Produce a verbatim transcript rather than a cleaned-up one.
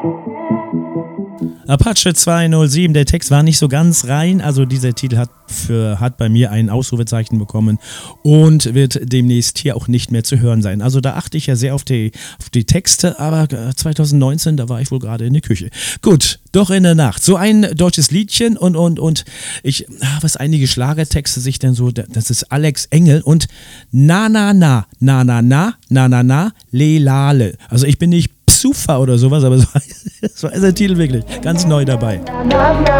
Apache zweihundertsieben, der Text war nicht so ganz rein, also dieser Titel hat, für, hat bei mir ein Ausrufezeichen bekommen und wird demnächst hier auch nicht mehr zu hören sein. Also da achte ich ja sehr auf die, auf die Texte, aber zwanzig neunzehn, da war ich wohl gerade in der Küche. Gut, doch in der Nacht. So ein deutsches Liedchen und, und, und ich, was einige Schlagertexte sich denn so, das ist Alex Engel und na, na, na, na, na, na, na, na, na, le, lale. Also ich bin nicht Sufa oder sowas, aber so, so ist der Titel wirklich ganz neu dabei. Na, na,